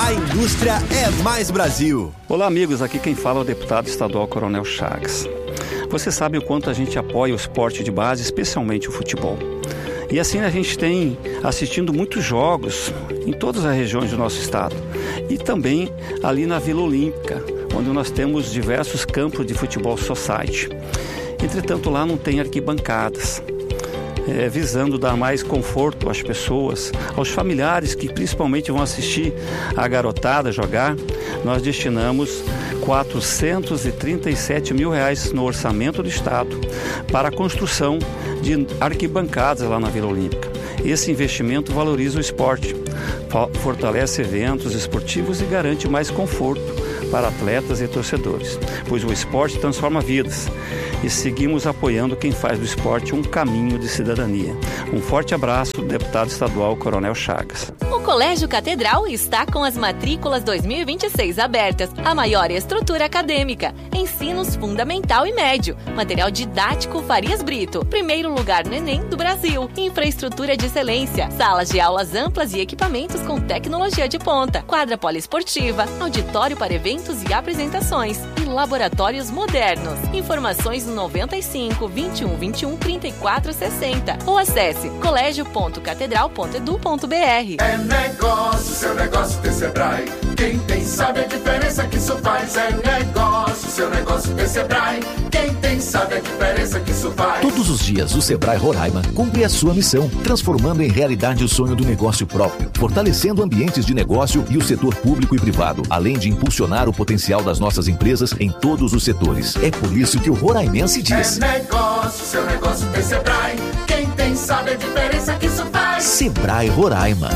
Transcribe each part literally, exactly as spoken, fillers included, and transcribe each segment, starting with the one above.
A indústria é mais Brasil. Olá, amigos. Aqui quem fala é o deputado estadual Coronel Chagas. Você sabe o quanto a gente apoia o esporte de base, especialmente o futebol. E assim a gente tem assistindo muitos jogos em todas as regiões do nosso estado. E também ali na Vila Olímpica, onde nós temos diversos campos de futebol society. Entretanto, lá não tem arquibancadas. É, visando dar mais conforto às pessoas, aos familiares que principalmente vão assistir a garotada jogar, nós destinamos quatrocentos e trinta e sete mil reais no orçamento do estado para a construção de arquibancadas lá na Vila Olímpica. Esse investimento valoriza o esporte, fortalece eventos esportivos e garante mais conforto para atletas e torcedores, pois o esporte transforma vidas e seguimos apoiando quem faz do esporte um caminho de cidadania. Um forte abraço do deputado estadual Coronel Chagas. O Colégio Catedral está com as matrículas dois mil e vinte e seis abertas, a maior estrutura acadêmica, ensinos fundamental e médio, material didático Farias Brito, primeiro lugar no Enem do Brasil, infraestrutura de excelência, salas de aulas amplas e equipamentos com tecnologia de ponta, quadra poliesportiva, auditório para eventos e apresentações e laboratórios modernos. Informações no noventa e cinco, vinte e um, vinte e um, trinta e quatro, sessenta ou acesse colégio ponto catedral ponto edu ponto br. É negócio, seu negócio tem Sebrae. Quem tem sabe a diferença que isso faz. É negócio, seu negócio tem Sebrae. Quem tem sabe a diferença que isso faz. Todos os dias o Sebrae Roraima cumpre a sua missão, transformando em realidade o sonho do negócio próprio, fortalecendo ambientes de negócio e o setor público e privado, além de impulsionar o potencial das nossas empresas em todos os setores. É por isso que o roraimense diz: é negócio, seu negócio tem Sebrae. Quem tem sabe a diferença que isso faz. Sebrae Roraima.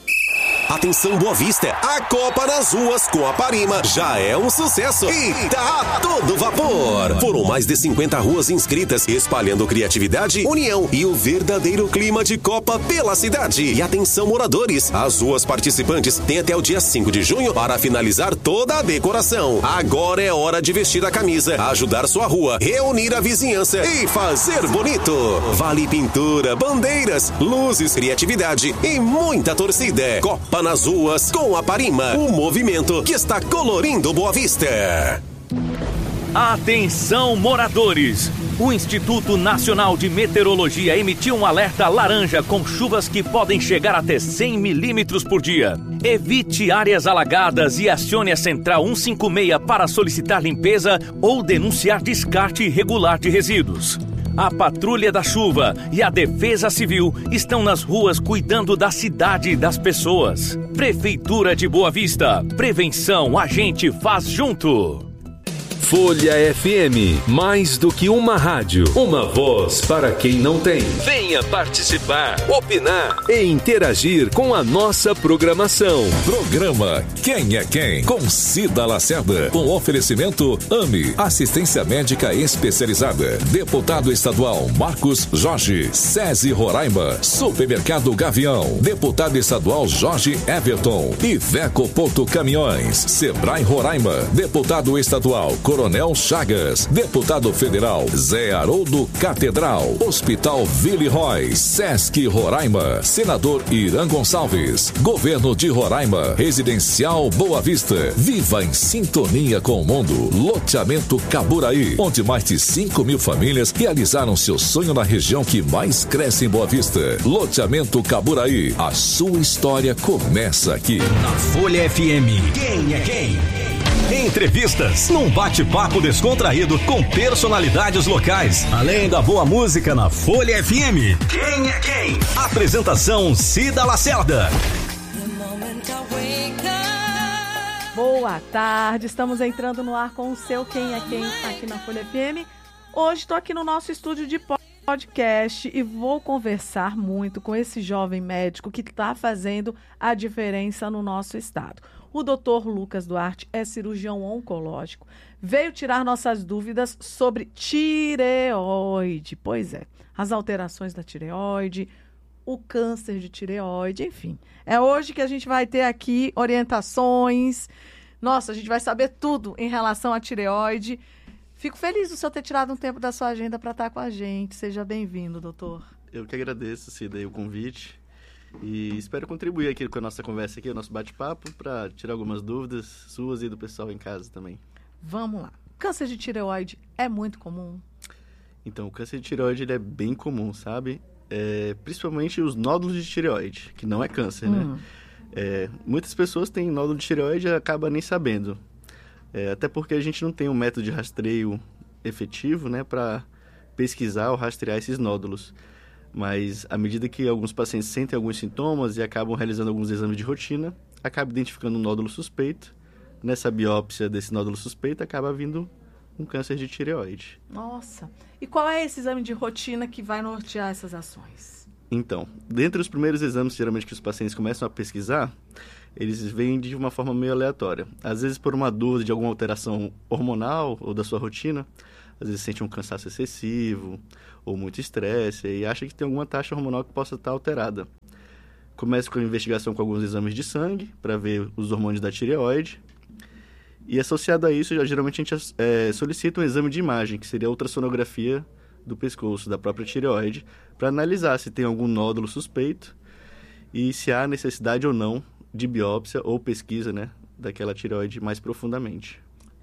Atenção Boa Vista, a Copa nas Ruas com a Parima já é um sucesso e tá a todo vapor. Foram mais de cinquenta ruas inscritas, espalhando criatividade, união e o verdadeiro clima de Copa pela cidade. E atenção moradores, as ruas participantes têm até o dia cinco de junho para finalizar toda a decoração. Agora é hora de vestir a camisa, ajudar sua rua, reunir a vizinhança e fazer bonito. Vale pintura, bandeiras, luzes, criatividade e muita torcida. Copa nas ruas com a Parima, o movimento que está colorindo Boa Vista. Atenção moradores! O Instituto Nacional de Meteorologia emitiu um alerta laranja com chuvas que podem chegar até cem milímetros por dia. Evite áreas alagadas e acione a Central cento e cinquenta e seis para solicitar limpeza ou denunciar descarte irregular de resíduos. A Patrulha da Chuva e a Defesa Civil estão nas ruas cuidando da cidade e das pessoas. Prefeitura de Boa Vista. Prevenção a gente faz junto. Folha F M, mais do que uma rádio, uma voz para quem não tem. Venha participar, opinar e interagir com a nossa programação. Programa Quem é Quem? Com Cida Lacerda. Com oferecimento A M E, Assistência Médica Especializada. Deputado Estadual Marcos Jorge. SESI Roraima. Supermercado Gavião. Deputado Estadual Jorge Everton. Iveco Porto Caminhões. Sebrae Roraima. Deputado Estadual Coronel Chagas. Deputado Federal Zé Haroldo Catedral. Hospital Villeroy. Sesc Roraima. Senador Irã Gonçalves. Governo de Roraima. Residencial Boa Vista. Viva em sintonia com o mundo. Loteamento Caburaí, onde mais de cinco mil famílias realizaram seu sonho na região que mais cresce em Boa Vista. Loteamento Caburaí. A sua história começa aqui. Na Folha F M. Quem é quem? Entrevistas num bate-papo descontraído com personalidades locais. Além da boa música na Folha F M. Quem é quem? Apresentação Cida Lacerda. Boa tarde, estamos entrando no ar com o seu Quem é Quem aqui na Folha F M. Hoje estou aqui no nosso estúdio de podcast e vou conversar muito com esse jovem médico que está fazendo a diferença no nosso estado. O doutor Lucas Duarte é cirurgião oncológico. Veio tirar nossas dúvidas sobre tireoide. Pois é, as alterações da tireoide, o câncer de tireoide, enfim. É hoje que a gente vai ter aqui orientações. Nossa, a gente vai saber tudo em relação à tireoide. Fico feliz do senhor ter tirado um tempo da sua agenda para estar com a gente. Seja bem-vindo, doutor. Eu que agradeço, Cida, o convite. E espero contribuir aqui com a nossa conversa aqui, o nosso bate-papo, para tirar algumas dúvidas suas e do pessoal em casa também. Vamos lá. Câncer de tireoide é muito comum? Então, o câncer de tireoide ele é bem comum, sabe? É, principalmente os nódulos de tireoide, que não é câncer, hum. né? É, muitas pessoas têm nódulo de tireoide e acabam nem sabendo. É, até porque a gente não tem um método de rastreio efetivo, né, para pesquisar ou rastrear esses nódulos. Mas, à medida que alguns pacientes sentem alguns sintomas e acabam realizando alguns exames de rotina, acaba identificando um nódulo suspeito. Nessa biópsia desse nódulo suspeito, acaba vindo um câncer de tireoide. Nossa! E qual é esse exame de rotina que vai nortear essas ações? Então, dentre os primeiros exames, geralmente, que os pacientes começam a pesquisar, eles vêm de uma forma meio aleatória. Às vezes, por uma dúvida de alguma alteração hormonal ou da sua rotina, às vezes sente um cansaço excessivo ou muito estresse e acha que tem alguma taxa hormonal que possa estar alterada. Começa com a investigação com alguns exames de sangue para ver os hormônios da tireoide. E associado a isso, já, geralmente a gente é, solicita um exame de imagem, que seria a ultrassonografia do pescoço, da própria tireoide, para analisar se tem algum nódulo suspeito e se há necessidade ou não de biópsia ou pesquisa, né, daquela tireoide mais profundamente.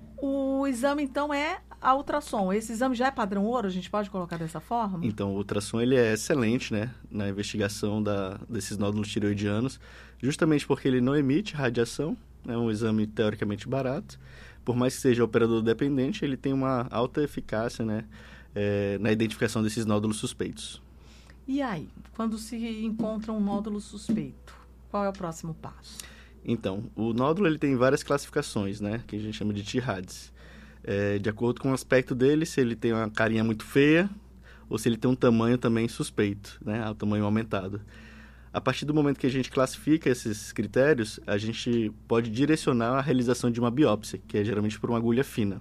O exame, então, é a ultrassom. Esse exame já é padrão ouro? A gente pode colocar dessa forma? Então, o ultrassom ele é excelente, né, na investigação da, desses nódulos tireoidianos, justamente porque ele não emite radiação. É um exame teoricamente barato. Por mais que seja operador dependente, ele tem uma alta eficácia, né, é, na identificação desses nódulos suspeitos. E aí, quando se encontra um nódulo suspeito, qual é o próximo passo? Então, o nódulo ele tem várias classificações, né, que a gente chama de T R A D S. É, de acordo com o aspecto dele, se ele tem uma carinha muito feia ou se ele tem um tamanho também suspeito, né, o tamanho aumentado. A partir do momento que a gente classifica esses critérios, a gente pode direcionar a realização de uma biópsia, que é geralmente por uma agulha fina.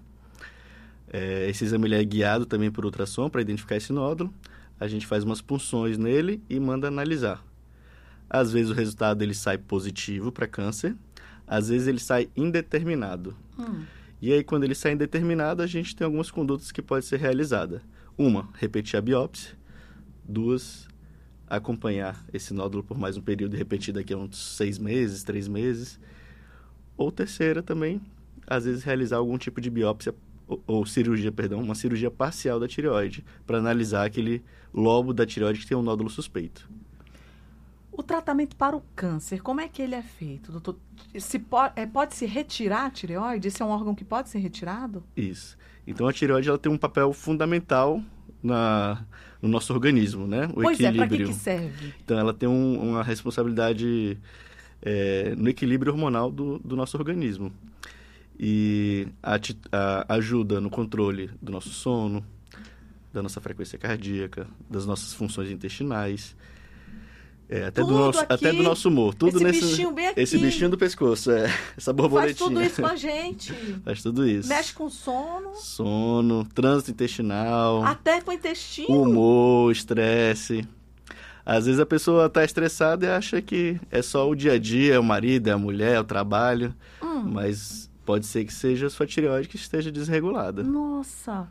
É, esse exame ele é guiado também por ultrassom para identificar esse nódulo. A gente faz umas punções nele e manda analisar. Às vezes o resultado ele sai positivo para câncer, às vezes ele sai indeterminado. Hum. E aí, quando ele sai indeterminado, a gente tem algumas condutas que podem ser realizadas. Uma, repetir a biópsia. Duas, acompanhar esse nódulo por mais um período e repetir daqui a uns seis meses, três meses. Ou terceira também, às vezes realizar algum tipo de biópsia ou, ou cirurgia, perdão, uma cirurgia parcial da tireoide para analisar aquele lobo da tireoide que tem um nódulo suspeito. O tratamento para o câncer, como é que ele é feito, doutor? Se pode, é, pode-se retirar a tireoide? Esse é um órgão que pode ser retirado? Isso. Então, a tireoide ela tem um papel fundamental na, no nosso organismo, né? O pois equilíbrio. é, para que, que serve? Então, ela tem um, uma responsabilidade é, no equilíbrio hormonal do, do nosso organismo. E a, a, ajuda no controle do nosso sono, da nossa frequência cardíaca, das nossas funções intestinais. É, até, do nosso, aqui, até do nosso humor. Tudo esse nesse, bichinho bem aqui. Esse bichinho do pescoço, é. Essa borboletinha. Faz tudo isso com a gente. Faz tudo isso. Mexe com sono. Sono, trânsito intestinal. Até com o intestino. Humor, estresse. Às vezes a pessoa está estressada e acha que é só o dia a dia, é o marido, é a mulher, é o trabalho. Hum. Mas pode ser que seja a sua tireoide que esteja desregulada. Nossa.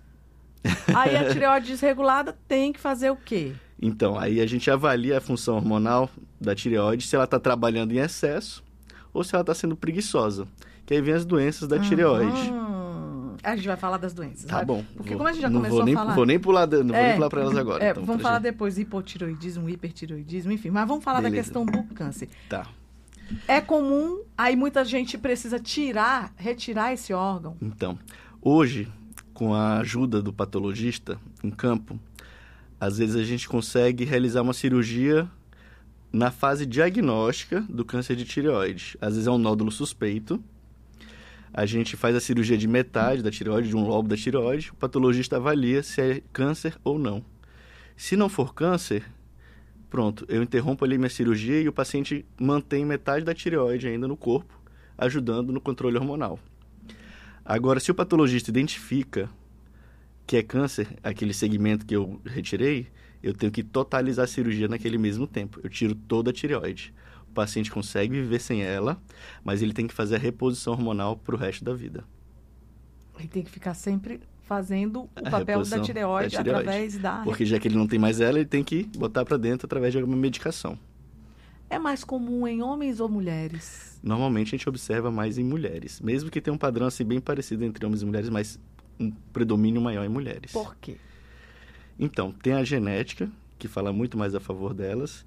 Aí a tireoide desregulada tem que fazer o quê? Então, aí a gente avalia a função hormonal da tireoide, se ela está trabalhando em excesso ou se ela está sendo preguiçosa. Que aí vem as doenças da tireoide. Hum, a gente vai falar das doenças. Tá vai? bom. Porque vou, como a gente já não começou vou nem, a falar... Vou nem pular, não vou é, nem pular para elas agora. É, então, vamos falar gente... depois hipotireoidismo, hipertireoidismo, enfim. Mas vamos falar Beleza. da questão do câncer. Tá. É comum, aí muita gente precisa tirar, retirar esse órgão. Então, hoje, com a ajuda do patologista em campo, às vezes a gente consegue realizar uma cirurgia na fase diagnóstica do câncer de tireoide. Às vezes é um nódulo suspeito. A gente faz a cirurgia de metade da tireoide, de um lobo da tireoide. O patologista avalia se é câncer ou não. Se não for câncer, pronto, eu interrompo ali minha cirurgia e o paciente mantém metade da tireoide ainda no corpo, ajudando no controle hormonal. Agora, se o patologista identifica que é câncer, aquele segmento que eu retirei, eu tenho que totalizar a cirurgia naquele mesmo tempo. Eu tiro toda a tireoide. O paciente consegue viver sem ela, mas ele tem que fazer a reposição hormonal para o resto da vida. Ele tem que ficar sempre fazendo o A papel da reposição tireoide, da tireoide através da... Porque já que ele não tem mais ela, ele tem que botar para dentro através de alguma medicação. é mais comum em homens ou mulheres? Normalmente a gente observa mais em mulheres, mesmo que tenha um padrão assim bem parecido entre homens e mulheres, mas um predomínio maior em mulheres. Por quê? Então, tem a genética, que fala muito mais a favor delas,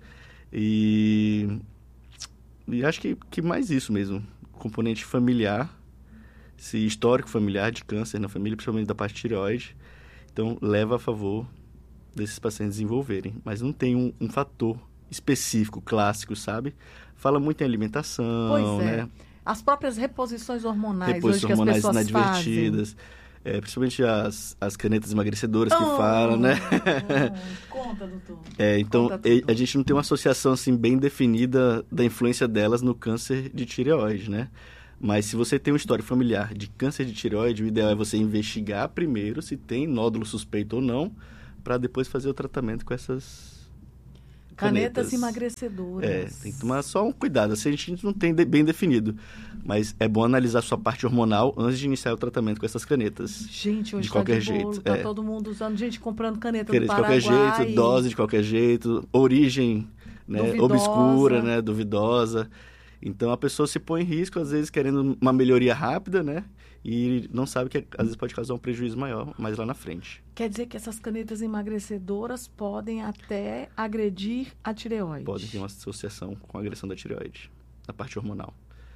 e, e acho que, que mais isso mesmo, componente familiar, esse histórico familiar de câncer na família, principalmente da parte tireoide, então leva a favor desses pacientes desenvolverem, mas não tem um, um fator específico, clássico, sabe? Fala muito em alimentação, pois é. né? As próprias reposições hormonais, reposições hoje hormonais que as pessoas inadvertidas, é, principalmente as, as canetas emagrecedoras oh, que falam, né? Oh, conta, doutor. É, então, conta, a gente não tem uma associação assim bem definida da influência delas no câncer de tireoide, né? Mas se você tem uma história familiar de câncer de tireoide, o ideal é você investigar primeiro se tem nódulo suspeito ou não, para depois fazer o tratamento com essas canetas, canetas emagrecedoras. É, tem que tomar só um cuidado, assim a gente não tem de, bem definido. Mas é bom analisar a sua parte hormonal antes de iniciar o tratamento com essas canetas. Gente, hoje de qualquer tá de bolo, jeito. Tá é. todo mundo usando, gente comprando caneta Caneta do Paraguai. de qualquer jeito, dose de qualquer jeito, origem, né, obscura, né, duvidosa. Então a pessoa se põe em risco, às vezes querendo uma melhoria rápida, né? E não sabe que às vezes pode causar um prejuízo maior mais lá na frente. Quer dizer que essas canetas emagrecedoras podem até agredir a tireoide? Pode ter uma associação com a agressão da tireoide, na parte hormonal.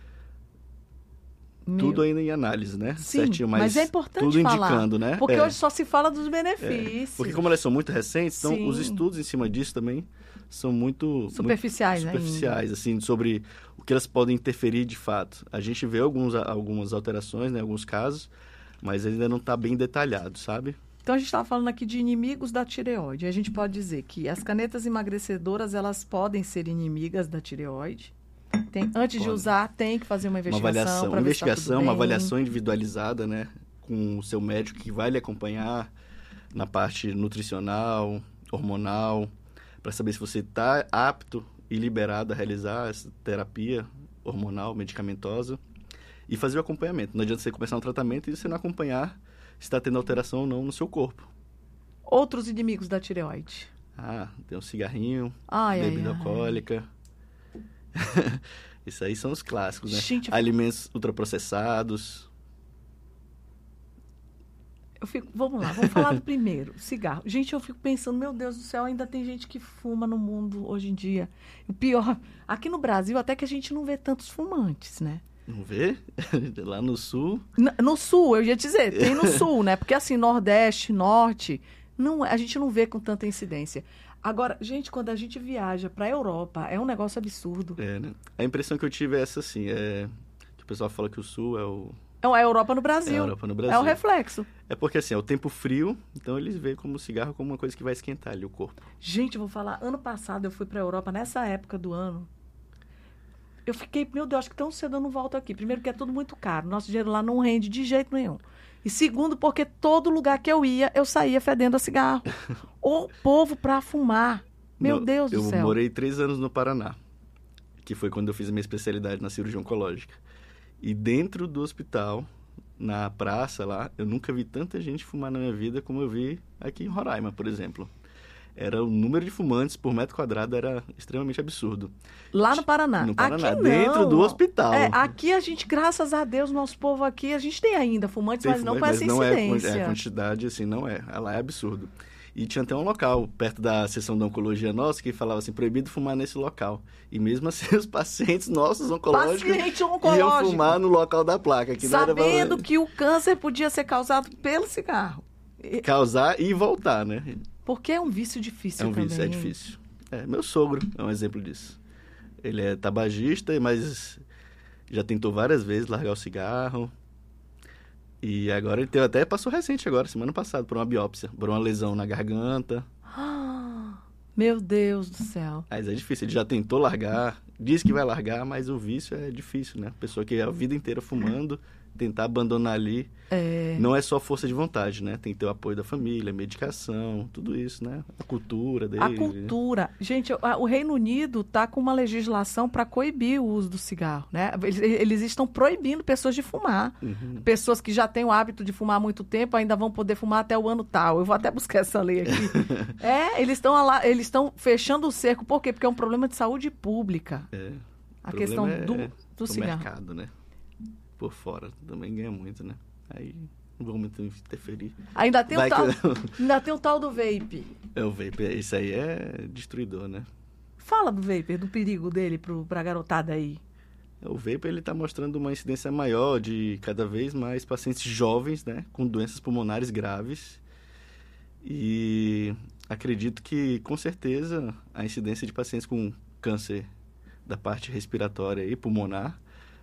Meu... Tudo ainda em análise, né? Sim, certinho, mas, mas é importante tudo falar, indicando, né? Porque é. hoje só se fala dos benefícios. É. Porque como elas são muito recentes, então Sim. os estudos em cima disso também são muito... Superficiais, muito superficiais, ainda. assim, sobre o que elas podem interferir de fato. A gente vê alguns, algumas alterações, né? Alguns casos, mas ainda não está bem detalhado, sabe? Então, a gente estava falando aqui de inimigos da tireoide. A gente pode dizer que as canetas emagrecedoras, elas podem ser inimigas da tireoide. Tem, antes Pode. de usar, tem que fazer uma investigação. Uma avaliação, uma, investigação, tá uma avaliação individualizada, né? Com o seu médico que vai lhe acompanhar na parte nutricional, hormonal, para saber se você está apto e liberado a realizar essa terapia hormonal, medicamentosa, e fazer o acompanhamento. Não adianta você começar um tratamento e você não acompanhar se está tendo alteração ou não no seu corpo. Outros inimigos da tireoide? Ah, tem um cigarrinho, ai, bebida ai, alcoólica. Isso aí são os clássicos, né? Gente, alimentos ultraprocessados. Eu fico, vamos lá, vamos falar do primeiro, cigarro. Gente, eu fico pensando, meu Deus do céu, ainda tem gente que fuma no mundo hoje em dia. O pior, aqui no Brasil, até que a gente não vê tantos fumantes, né? Não vê? Lá no sul... No, no sul, eu ia dizer, tem no sul, né? Porque assim, Nordeste, Norte, não, a gente não vê com tanta incidência. Agora, gente, quando a gente viaja para a Europa, é um negócio absurdo. É, né? A impressão que eu tive é essa, assim, é... que o pessoal fala que o sul é o... É a Europa no Brasil. É a Europa no Brasil. É o reflexo. É porque, assim, é o tempo frio, então eles veem como o cigarro como uma coisa que vai esquentar ali o corpo. Gente, eu vou falar, ano passado eu fui para a Europa, nessa época do ano. Eu fiquei, meu Deus, acho que tão cedo eu não volto aqui. Primeiro, que é tudo muito caro. Nosso dinheiro lá não rende de jeito nenhum. E segundo, porque todo lugar que eu ia, eu saía fedendo a cigarro. O povo para fumar. Meu no, Deus do eu céu. Eu morei três anos no Paraná, que foi quando eu fiz a minha especialidade na cirurgia oncológica. E dentro do hospital, na praça lá, eu nunca vi tanta gente fumar na minha vida como eu vi aqui em Roraima, por exemplo. Era o número de fumantes por metro quadrado era extremamente absurdo. Lá no Paraná? No Paraná, aqui dentro não. do hospital. É, aqui a gente, graças a Deus, nosso povo aqui, a gente tem ainda fumantes, tem mas não fumante, com essa não incidência. É, é, a quantidade, assim, não é. Lá é absurdo. E tinha até um local, perto da seção da oncologia nossa, que falava assim, proibido fumar nesse local. E mesmo assim, os pacientes nossos oncológicos Paciente oncológico. iam fumar no local da placa. Que Sabendo não era... que o câncer podia ser causado pelo cigarro. Causar e voltar, né? Porque é um vício difícil É um também. vício, é difícil. É, meu sogro é um exemplo disso. Ele é tabagista, mas já tentou várias vezes largar o cigarro. E agora ele teve, até passou recente agora, semana passada, por uma biópsia, por uma lesão na garganta. Ah, meu Deus do céu. Mas é difícil, ele já tentou largar, diz que vai largar, mas o vício é difícil, né? A pessoa que é a vida inteira fumando, tentar abandonar ali, é... não é só força de vontade, né? Tem que ter o apoio da família, medicação, tudo isso, né? A cultura dele. A cultura. Gente, o Reino Unido está com uma legislação para coibir o uso do cigarro, né? Eles, eles estão proibindo pessoas de fumar. Uhum. Pessoas que já têm o hábito de fumar há muito tempo ainda vão poder fumar até o ano tal. Eu vou até buscar essa lei aqui. é, eles estão lá, eles estão fechando o cerco. Por quê? Porque é um problema de saúde pública. É. A questão é do, do cigarro. mercado, né? Por fora também ganha muito, né? Aí não vou muito interferir. Ainda tem, o tal, que... ainda tem o tal do vape. É, o vape, isso aí é destruidor, né? Fala do vape, do perigo dele pro, pra garotada aí. O vape, ele tá mostrando uma incidência maior de cada vez mais pacientes jovens, né? Com doenças pulmonares graves. E acredito que, com certeza, a incidência de pacientes com câncer da parte respiratória e pulmonar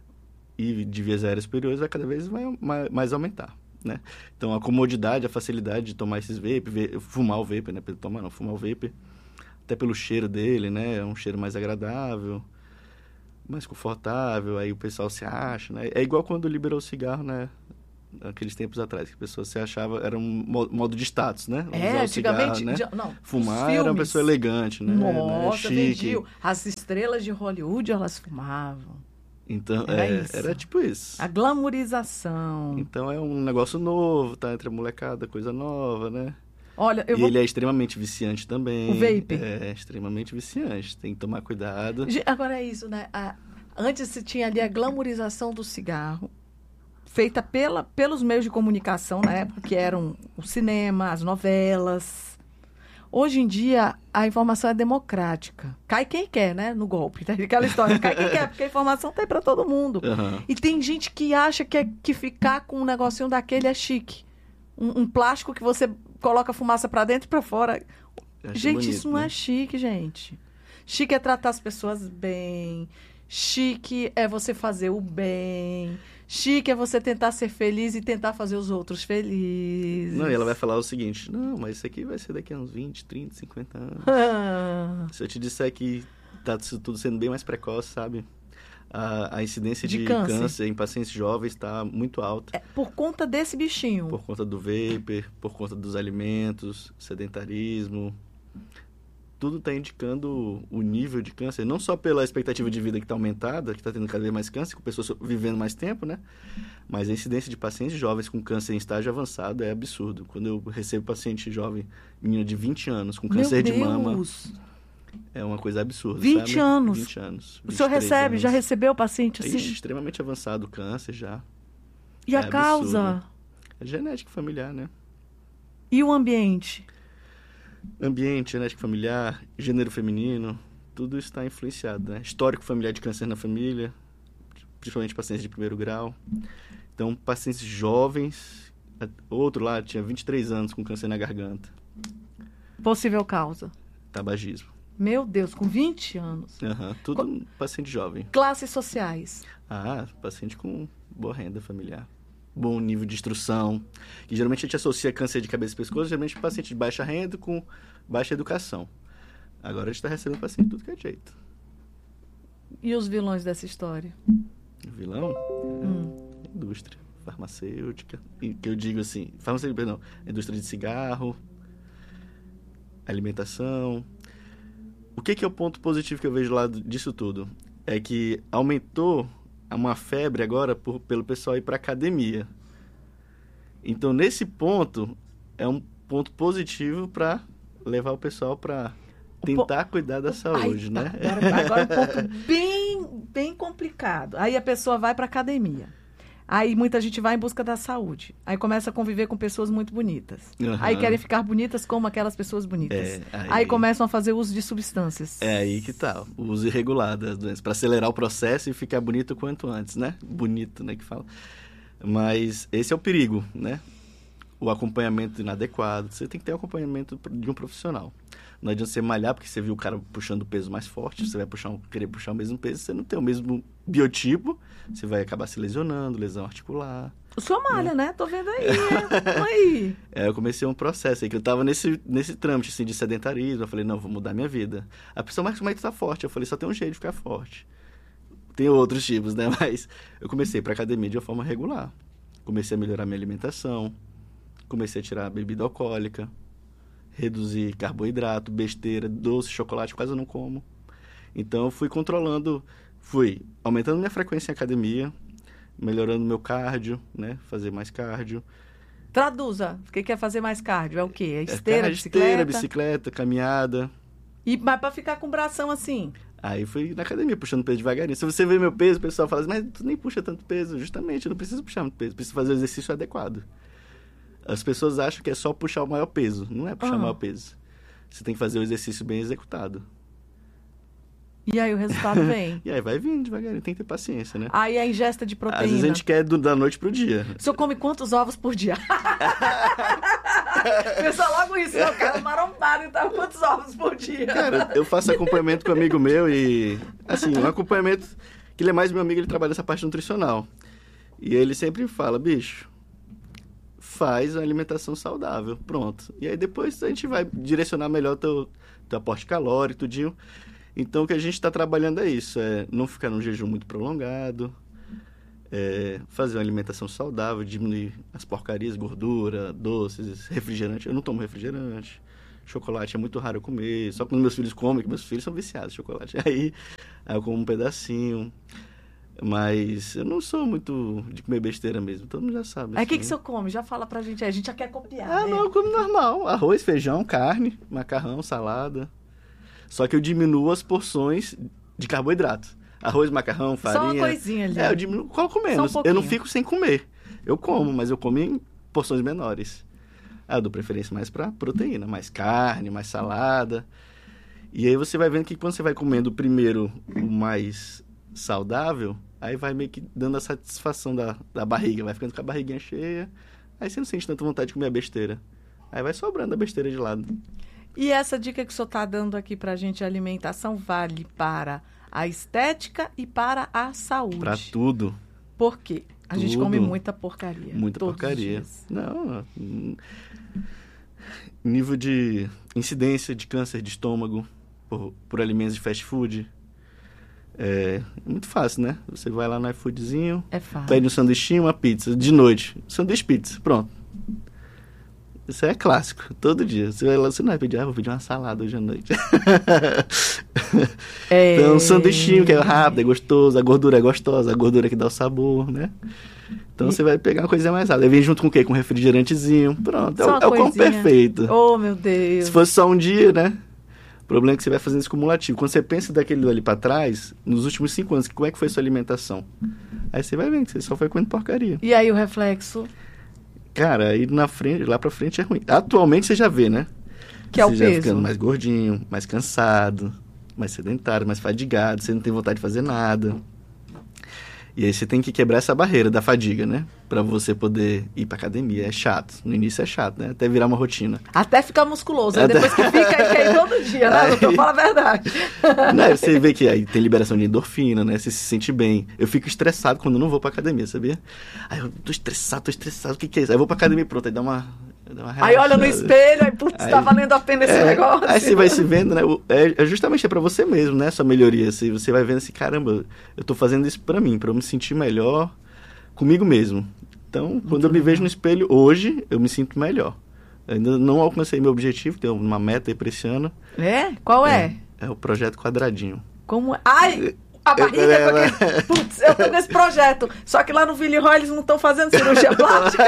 e de vias aéreas superiores vai cada vez vai, mais, mais aumentar, né? Então, a comodidade, a facilidade de tomar esses vape, fumar o vape, né? Tomar não, fumar o vape, até pelo cheiro dele, né? É um cheiro mais agradável, mais confortável, aí o pessoal se acha, né? É igual quando liberou o cigarro, né? Aqueles tempos atrás, que a pessoa se achava, era um modo de status, né? É, usar antigamente, cigarro, né? já, não, fumar era uma pessoa elegante, né? Nossa, né? vendiam. As estrelas de Hollywood, elas fumavam. Então, era, é, isso. era tipo isso. A glamourização. Então, é um negócio novo, tá? Entre a molecada, coisa nova, né? Olha, eu e vou... ele é extremamente viciante também. O vape? É, extremamente viciante. Tem que tomar cuidado. Agora é isso, né? A... Antes se tinha ali a glamourização do cigarro, feita pela, pelos meios de comunicação na época, que eram o cinema, as novelas. Hoje em dia, a informação é democrática. Cai quem quer, né? No golpe. Tá? Aquela história. Cai quem quer, porque a informação tem para todo mundo. Uhum. E tem gente que acha que, é, que ficar com um negocinho daquele é chique. Um, um plástico que você coloca fumaça para dentro e para fora. Gente, bonito, isso não né? é chique, gente. Chique é tratar as pessoas bem. Chique é você fazer o bem. Chique é você tentar ser feliz e tentar fazer os outros felizes. Não, e ela vai falar o seguinte: não, mas isso aqui vai ser daqui a uns vinte, trinta, cinquenta anos. Ah. Se eu te disser que tá tudo sendo bem mais precoce, sabe? A, a incidência de, de câncer. câncer em pacientes jovens está muito alta. É por conta desse bichinho. Por conta do vapor, por conta dos alimentos, sedentarismo. Tudo está indicando o nível de câncer, não só pela expectativa de vida que está aumentada, que está tendo cada vez mais câncer, com pessoas vivendo mais tempo, né? Mas a incidência de pacientes jovens com câncer em estágio avançado é absurdo. Quando eu recebo paciente jovem, menina de vinte anos, com câncer de mama, é uma coisa absurda, vinte sabe? anos? vinte anos. O senhor recebe, anos. já recebeu o paciente assim? Ixi, extremamente avançado o câncer já. E é a causa? Absurdo. É genética familiar, né? E o ambiente? Ambiente, genética familiar, gênero feminino, tudo isso está influenciado, né? Histórico familiar de câncer na família, principalmente pacientes de primeiro grau. Então, pacientes jovens, outro lá tinha vinte e três anos com câncer na garganta. Possível causa? Tabagismo. Meu Deus, com vinte anos. Uhum, tudo Co- paciente jovem. Classes sociais? Ah, paciente com boa renda familiar. Bom nível de instrução, que geralmente a gente associa câncer de cabeça e pescoço, geralmente paciente de baixa renda com baixa educação. Agora a gente está recebendo paciente de tudo que é jeito. E os vilões dessa história? Vilão? Hum. É indústria farmacêutica, que eu digo assim, farmacêutica, perdão, indústria de cigarro, alimentação. O que, que é o ponto positivo que eu vejo lá disso tudo? É que aumentou uma febre agora por, pelo pessoal ir para academia. Então, nesse ponto, é um ponto positivo para levar o pessoal para tentar po... cuidar da saúde, Ai, né? Tá. Agora, agora é um ponto bem, bem complicado. Aí a pessoa vai para academia. Aí muita gente vai em busca da saúde. Aí começa a conviver com pessoas muito bonitas. Uhum. Aí querem ficar bonitas como aquelas pessoas bonitas. É, aí... aí começam a fazer uso de substâncias. É aí que tá. O uso irregular das doenças. Para acelerar o processo e ficar bonito quanto antes, né? Bonito, né? Que fala. Mas esse é o perigo, né? O acompanhamento inadequado. Você tem que ter um acompanhamento de um profissional. Não adianta você malhar porque você viu o cara puxando o peso mais forte, você vai puxar um, querer puxar o mesmo peso, você não tem o mesmo biotipo, você vai acabar se lesionando, lesão articular. O senhor malha, né? Tô vendo aí, né? aí. É, eu comecei um processo aí, que eu tava nesse, nesse trâmite, assim, de sedentarismo. Eu falei, não, vou mudar minha vida. A pessoa, mas como é que tu tá forte? Eu falei, só tem um jeito de ficar forte. Tem outros tipos, né? Mas eu comecei pra academia de uma forma regular. Comecei a melhorar minha alimentação. Comecei a tirar bebida alcoólica. Reduzir carboidrato, besteira, doce, chocolate, quase eu não como. Então, eu fui controlando, fui aumentando minha frequência em academia, melhorando meu cardio, né? Fazer mais cardio. Traduza. O que quer fazer mais cardio? É o quê? É esteira, é cardio, bicicleta? Esteira, bicicleta, caminhada. E, mas pra ficar com o bração assim? Aí fui na academia, puxando peso devagarinho. Se você vê meu peso, o pessoal fala assim, mas tu nem puxa tanto peso. Justamente, eu não preciso puxar muito peso, preciso fazer o exercício adequado. As pessoas acham que é só puxar o maior peso. Não é puxar uhum. o maior peso. Você tem que fazer o exercício bem executado. E aí o resultado vem. E aí vai vindo devagarinho, tem que ter paciência, né? Aí a ingesta de proteína. Às vezes a gente quer do, da noite pro dia. O senhor come quantos ovos por dia? Pensa logo isso, meu cara, marombado, então quantos ovos por dia? Cara, eu faço acompanhamento com um amigo meu e, assim, um acompanhamento que ele é mais meu amigo, ele trabalha nessa parte nutricional. E ele sempre fala, bicho, faz uma alimentação saudável, pronto. E aí depois a gente vai direcionar melhor o teu, teu aporte calórico, tudinho. Então, o que a gente está trabalhando é isso, é não ficar num jejum muito prolongado, é fazer uma alimentação saudável, diminuir as porcarias, gordura, doces, refrigerante. Eu não tomo refrigerante, chocolate é muito raro eu comer, só quando meus filhos comem, que meus filhos são viciados em chocolate. Aí, aí eu como um pedacinho, mas eu não sou muito de comer besteira mesmo, todo mundo já sabe. Aí o assim, que, que o senhor come? Já fala pra gente aí, a gente já quer copiar, Ah, né? não, eu como normal, arroz, feijão, carne, macarrão, salada. Só que eu diminuo as porções de carboidrato. Arroz, macarrão, farinha. Só uma coisinha ali. É, eu diminuo, coloco menos. Um eu não fico sem comer. Eu como, mas eu como em porções menores. Ah, eu dou preferência mais para proteína, mais carne, mais salada. E aí você vai vendo que quando você vai comendo primeiro o mais saudável, aí vai meio que dando a satisfação da, da barriga. Vai ficando com a barriguinha cheia. Aí você não sente tanta vontade de comer a besteira. Aí vai sobrando a besteira de lado. E essa dica que o senhor está dando aqui para a gente, a alimentação, vale para a estética e para a saúde? Para tudo. Por quê? A tudo. gente come muita porcaria. Muita porcaria. Não. Nível de incidência de câncer de estômago por, por alimentos de fast food. É, é muito fácil, né? Você vai lá no iFoodzinho, é fácil. Pede um sanduichinho, uma pizza, de noite. Sanduíche pizza, pronto. Isso é clássico, todo dia. Você vai lá, você não vai pedir, ah, vou pedir uma salada hoje à noite. É... Então, um sanduichinho que é rápido, é gostoso, a gordura é gostosa, a gordura que dá o sabor, né? Então, e... você vai pegar uma coisinha mais rápida. Aí vem junto com o quê? Com um refrigerantezinho. Pronto, só é, é o pão perfeito. Oh, meu Deus. Se fosse só um dia, né? O problema é que você vai fazendo isso cumulativo. Quando você pensa daquele ali pra trás, nos últimos cinco anos, como é que foi a sua alimentação? Aí você vai vendo que você só foi comendo porcaria. E aí o reflexo? Cara, aí na frente, lá pra frente é ruim. Atualmente você já vê, né? Que é o peso. Você já ficando mais gordinho, mais cansado, mais sedentário, mais fadigado, você não tem vontade de fazer nada. E aí você tem que quebrar essa barreira da fadiga, né? Pra você poder ir pra academia. É chato. No início é chato, né? Até virar uma rotina. Até ficar musculoso. Aí depois que fica, aí quer ir todo dia, né? Aí... Fala a verdade. Não, você vê que aí tem liberação de endorfina, né? Você se sente bem. Eu fico estressado quando eu não vou pra academia, sabia? Aí eu tô estressado, tô estressado. O que que é isso? Aí eu vou pra academia, pronto. Aí dá uma... Aí olha no espelho, aí putz, aí, tá valendo a pena esse é, negócio. Aí você vai se vendo, né? É, é justamente é pra você mesmo, né? Sua melhoria. Você, você vai vendo assim, caramba, eu tô fazendo isso pra mim, pra eu me sentir melhor comigo mesmo. Então, muito quando eu me vejo no espelho hoje, eu me sinto melhor. Eu ainda não alcancei meu objetivo, tenho uma meta aí pra esse ano. É? Qual é? É, é o projeto Quadradinho. Como é? Ai! A barriga eu, com aquele... Putz, eu tô nesse projeto. Só que lá no Vili Roy eles não estão fazendo cirurgia plástica.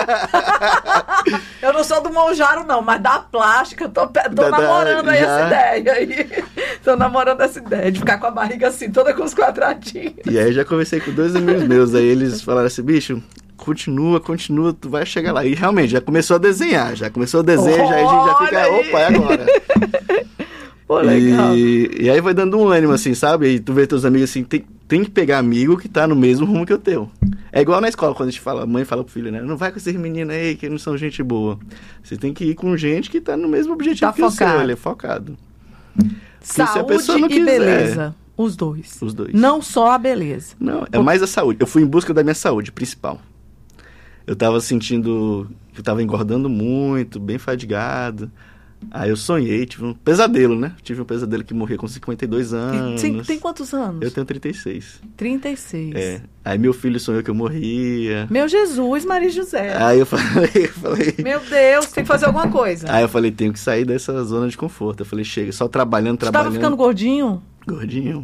Eu não sou do Monjaro, não, mas da plástica, tô, tô da, namorando da, aí já... essa ideia aí. Tô namorando essa ideia de ficar com a barriga assim, toda com os quadradinhos. E aí já conversei com dois amigos meus, aí eles falaram assim, bicho, continua, continua, tu vai chegar lá. E realmente, já começou a desenhar, já começou a desenhar, já, a gente já fica, aí. Opa, é agora. Pô, legal. E, e aí vai dando um ânimo, assim, sabe? E tu vê teus amigos assim, tem, tem que pegar amigo que tá no mesmo rumo que o teu. É igual na escola, quando a gente fala, a mãe fala pro filho, né? Não vai com esses meninos aí que não são gente boa. Você tem que ir com gente que tá no mesmo objetivo tá que focado. o seu, ele é focado. Saúde se a pessoa não quiser, e beleza. Os dois. Os dois. Não só a beleza. Não, é mais a saúde. Eu fui em busca da minha saúde principal. eu tava sentindo que eu tava engordando muito, bem fadigado. Aí eu sonhei, tive um pesadelo, né? Tive um pesadelo que morria com cinquenta e dois anos. Tem, tem quantos anos? Eu tenho trinta e seis. trinta e seis. É. Aí meu filho sonhou que eu morria. Meu Jesus, Maria e José. Aí eu falei, eu falei... Meu Deus, tem que fazer alguma coisa. Aí eu falei, tenho que sair dessa zona de conforto. Eu falei, chega, só trabalhando, Você trabalhando. Você tava ficando gordinho? Gordinho.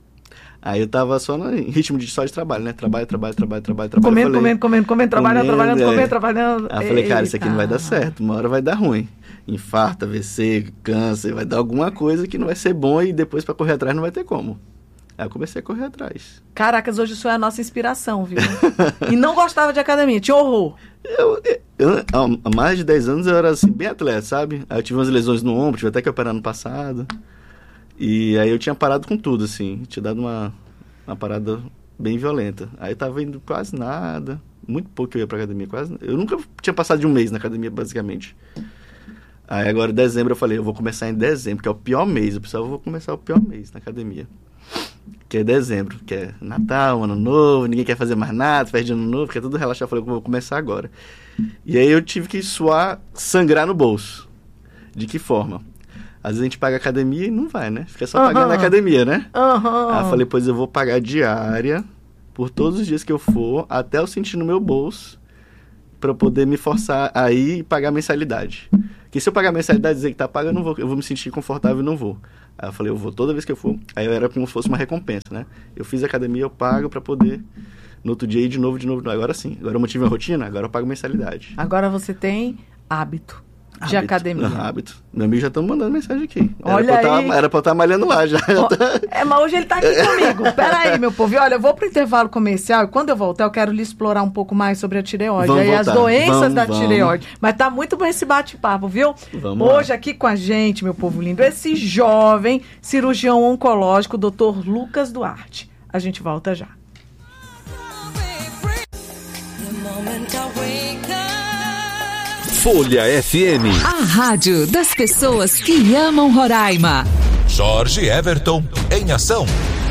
Aí eu tava só no ritmo de, só de trabalho, né? Trabalho, trabalho, trabalho, trabalho, trabalho. Comendo, falei, comendo, comendo, comendo, trabalhando, comendo, trabalhando, é. comendo, trabalhando. Aí eu falei, cara, Eita. isso aqui não vai dar certo. Uma hora vai dar ruim. Infarto, A V C, câncer, vai dar alguma coisa que não vai ser bom e depois pra correr atrás não vai ter como. Aí eu comecei a correr atrás. Caracas, hoje isso é a nossa inspiração, viu? E não gostava de academia, tinha horror. Eu, eu, há mais de dez anos eu era assim, bem atleta, sabe? Aí eu tive umas lesões no ombro, tive até que operar no passado. E aí eu tinha parado com tudo, assim. Tinha dado uma, uma parada bem violenta. Aí eu tava indo quase nada. Muito pouco que eu ia pra academia, quase. Eu nunca tinha passado de um mês na academia, basicamente. Aí agora em dezembro eu falei, eu vou começar em dezembro, que é o pior mês. Eu pensava, eu vou começar o pior mês na academia. Que é dezembro, que é Natal, Ano Novo, ninguém quer fazer mais nada, festa de Ano Novo, quer tudo relaxar. Eu falei, eu vou começar agora. E aí eu tive que suar, sangrar no bolso. De que forma? Às vezes a gente paga academia e não vai, né? Fica só pagando a academia, né? Uhum. Aí eu falei, pois eu vou pagar diária por todos os dias que eu for, até eu sentir no meu bolso, pra eu poder me forçar a ir e pagar mensalidade. Porque se eu pagar mensalidade e dizer que tá pago, eu não vou, eu vou me sentir confortável e não vou. Aí eu falei, eu vou toda vez que eu for. Aí era como se fosse uma recompensa, né? Eu fiz academia, eu pago pra poder, no outro dia, ir de novo, de novo. Agora sim, agora eu mantive a rotina, agora eu pago mensalidade. Agora você tem hábito. De Hábito, academia. Uhum, hábito. Meu amigo já estão mandando mensagem aqui. Olha era pra aí. Tá, era pra eu estar malhando lá já. Ó, é, mas hoje ele tá aqui comigo. Pera aí, meu povo. E olha, eu vou pro intervalo comercial e quando eu voltar eu quero lhe explorar um pouco mais sobre a tireoide. Vamos e voltar. as doenças vamos, da vamos. tireoide. Mas tá muito bom esse bate-papo, viu? Vamos hoje lá. aqui com a gente, meu povo lindo, esse jovem cirurgião oncológico, doutor Lucas Duarte. A gente volta já. Folha F M. A rádio das pessoas que amam Roraima. Jorge Everton em ação.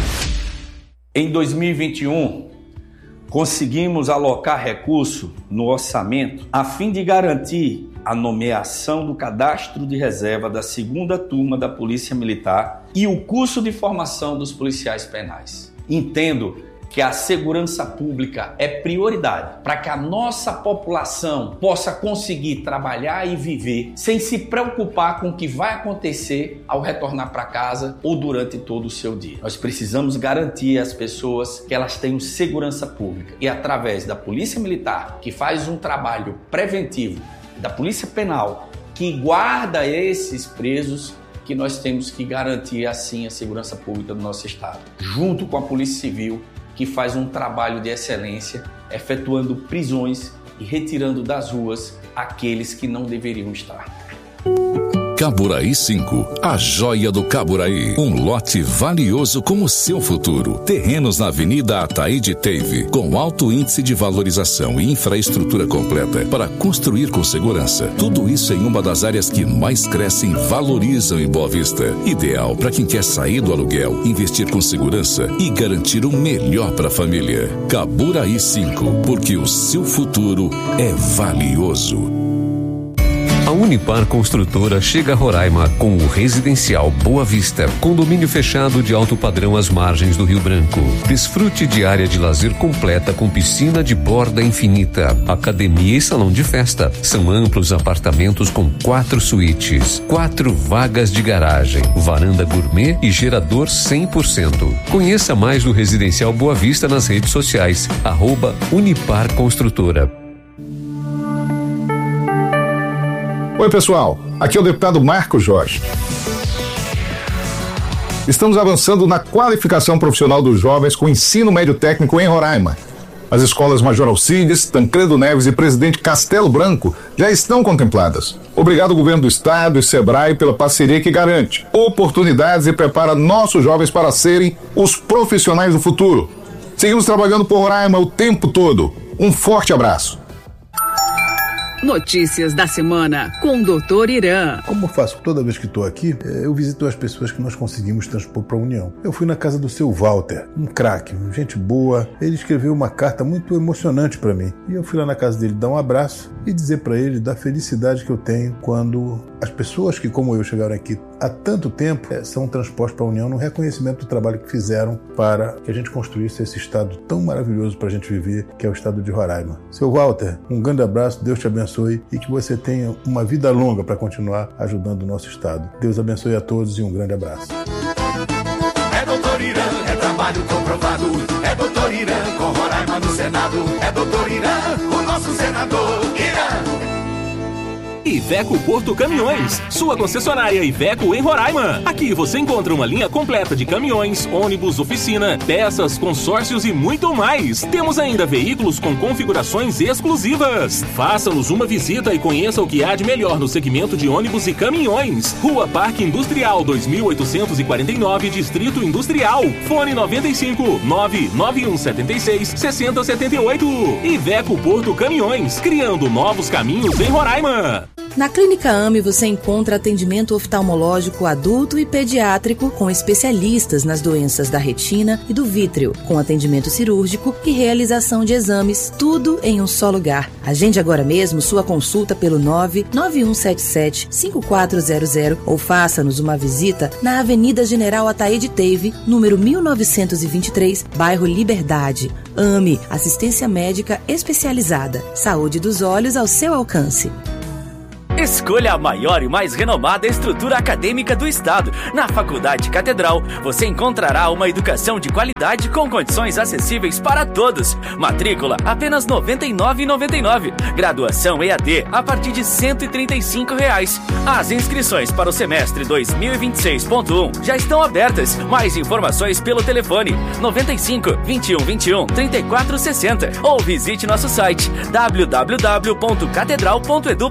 Em dois mil e vinte e um, conseguimos alocar recurso no orçamento a fim de garantir a nomeação do cadastro de reserva da segunda turma da Polícia Militar e o curso de formação dos policiais penais. Entendo que a segurança pública é prioridade para que a nossa população possa conseguir trabalhar e viver sem se preocupar com o que vai acontecer ao retornar para casa ou durante todo o seu dia. Nós precisamos garantir às pessoas que elas tenham segurança pública e através da Polícia Militar, que faz um trabalho preventivo, da Polícia Penal, que guarda esses presos, que nós temos que garantir assim a segurança pública do nosso estado, junto com a Polícia Civil, que faz um trabalho de excelência, efetuando prisões e retirando das ruas aqueles que não deveriam estar. Caburaí cinco, a joia do Caburaí. Um lote valioso com o seu futuro. Terrenos na Avenida Ataíde Teve, com alto índice de valorização e infraestrutura completa para construir com segurança. Tudo isso em uma das áreas que mais crescem e valorizam em Boa Vista. Ideal para quem quer sair do aluguel, investir com segurança e garantir o melhor para a família. Caburaí cinco, porque o seu futuro é valioso. A Unipar Construtora chega a Roraima com o Residencial Boa Vista, condomínio fechado de alto padrão às margens do Rio Branco. Desfrute de área de lazer completa com piscina de borda infinita, academia e salão de festa. São amplos apartamentos com quatro suítes, quatro vagas de garagem, varanda gourmet e gerador cem por cento. Conheça mais do Residencial Boa Vista nas redes sociais, arroba Unipar Construtora. Oi, pessoal. Aqui é o deputado Marcos Jorge. Estamos avançando na qualificação profissional dos jovens com ensino médio técnico em Roraima. As escolas Major Alcides, Tancredo Neves e Presidente Castelo Branco já estão contempladas. Obrigado, Governo do Estado e Sebrae, pela parceria que garante oportunidades e prepara nossos jovens para serem os profissionais do futuro. Seguimos trabalhando por Roraima o tempo todo. Um forte abraço. Notícias da semana com o doutor Irã. Como eu faço toda vez que estou aqui, eu visito as pessoas que nós conseguimos transpor para a União. Eu fui na casa do seu Walter, um craque, gente boa. Ele escreveu uma carta muito emocionante para mim. E eu fui lá na casa dele dar um abraço e dizer para ele da felicidade que eu tenho quando as pessoas que, como eu, chegaram aqui há tanto tempo, são transpostas para a União no reconhecimento do trabalho que fizeram para que a gente construísse esse estado tão maravilhoso para a gente viver, que é o estado de Roraima. Seu Walter, um grande abraço, Deus te abençoe e que você tenha uma vida longa para continuar ajudando o nosso estado. Deus abençoe a todos e um grande abraço. É doutor Irã, é trabalho comprovado. É doutor Irã, com Roraima no Senado. É doutor Irã, o nosso senador. Irã. Iveco Porto Caminhões, sua concessionária Iveco em Roraima. Aqui você encontra uma linha completa de caminhões, ônibus, oficina, peças, consórcios e muito mais. Temos ainda veículos com configurações exclusivas. Faça-nos uma visita e conheça o que há de melhor no segmento de ônibus e caminhões. Rua Parque Industrial dois mil oitocentos e quarenta e nove, Distrito Industrial. Fone noventa e cinco, nove nove um sete seis, seis zero sete oito. Iveco Porto Caminhões, criando novos caminhos em Roraima. Na Clínica AME você encontra atendimento oftalmológico adulto e pediátrico com especialistas nas doenças da retina e do vítreo, com atendimento cirúrgico e realização de exames, tudo em um só lugar. Agende agora mesmo sua consulta pelo nove nove um sete sete, cinco quatro zero zero ou faça-nos uma visita na Avenida General Ataíde Teve, número mil novecentos e vinte e três, bairro Liberdade. AME, assistência médica especializada. Saúde dos olhos ao seu alcance. Escolha a maior e mais renomada estrutura acadêmica do estado. Na Faculdade Catedral, você encontrará uma educação de qualidade com condições acessíveis para todos. Matrícula apenas noventa e nove reais e noventa e nove centavos. Graduação E A D a partir de cento e trinta e cinco reais. As inscrições para o semestre dois mil e vinte e seis ponto um já estão abertas. Mais informações pelo telefone noventa e cinco, vinte e um, vinte e um, trinta e quatro sessenta ou visite nosso site w w w ponto catedral ponto edu